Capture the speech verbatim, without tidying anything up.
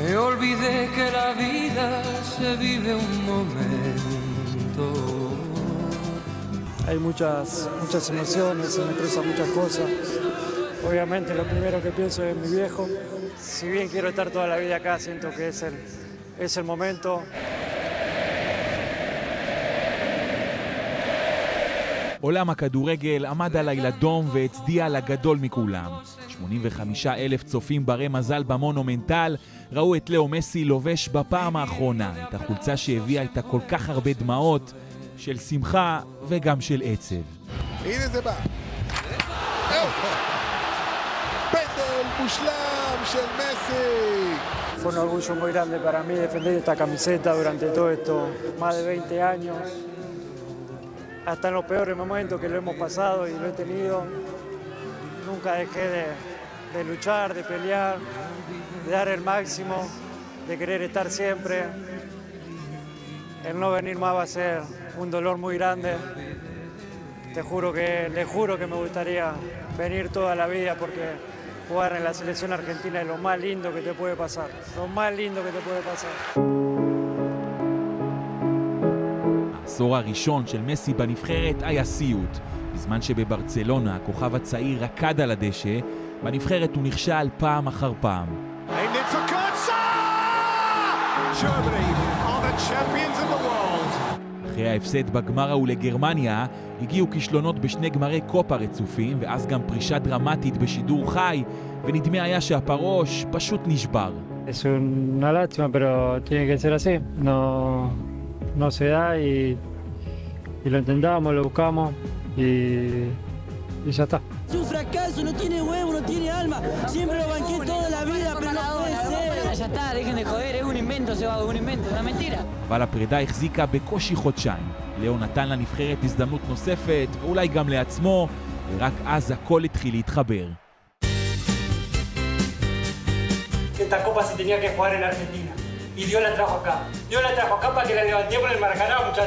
Me olvidé que la vida se vive un momento. Hay muchas, muchas emociones, se me cruzan muchas cosas. Obviamente lo primero que pienso es mi viejo. Si bien quiero estar toda la vida acá, siento que es el, es el momento. עולם הכדורגל עמד על הילדום והצדיע לגדול מכולם. שמונים וחמישה אלף צופים ברי מזל במונומנטל ראו את לאו מסי לובש בפעם האחרונה את החולצה שהביאה איתה כל כך הרבה דמעות של שמחה וגם של עצב. הנה זה בא. פנדל מושלם של מסי. Fue un orgullo muy grande para mí defender esta camiseta durante todo esto, más de veinte años. Hasta en los peores momentos que lo hemos pasado y lo he tenido, nunca dejé de, de luchar, de pelear, de dar el máximo, de querer estar siempre. El no venir más va a ser un dolor muy grande. Te juro que, le juro que me gustaría venir toda la vida porque jugar en la selección argentina es lo más lindo que te puede pasar, lo más lindo que te puede pasar. העשור הראשון של מסי בנבחרת היה סיוט. בזמן שבברצלונה הכוכב הצעיר רקד על הדשא, בנבחרת הוא נכשל פעם אחר פעם. אחרי ההפסד בגמר ההוא לגרמניה, הגיעו כישלונות בשני גמרי קופה רצופים, ואז גם פרישה דרמטית בשידור חי, ונדמה היה שהפרוש פשוט נשבר. Es una lástima, pero tiene que ser así. No, no se da y, y lo intentamos, lo buscamos y, y ya está. Es un fracaso, no tiene huevo, no tiene alma. Siempre lo banqué toda la vida, pero no puede ser. Ya está, dejen de joder, es un invento, se va, un invento, una mentira. אבל הפרידה החזיקה בקושי חודשיים. לאו נתן לנבחרת הזדמנות נוספת, ואולי גם לעצמו, ורק אז הכל התחיל להתחבר. Esta copa se tenía que jugar en Argentina y Dios la trajo acá. Dios la trajo acá para que la levantemos en el Maracaná, muchachos.